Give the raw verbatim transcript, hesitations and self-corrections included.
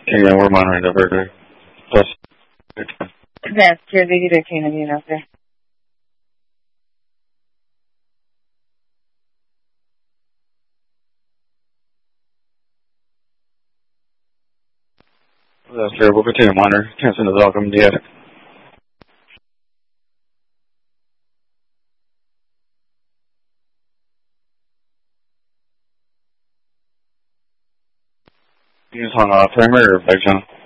Yeah, we're monitoring the burger. Plus, Yes, you're the leader, Kane, you know, sir. that's fair. We'll continue to monitor. Can't send the welcome yet. You just hung off, Primer or Big John?